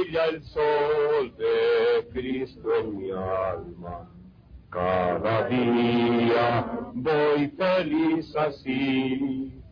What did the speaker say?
brilla el sol de Cristo en mi alma. Cada día voy feliz así,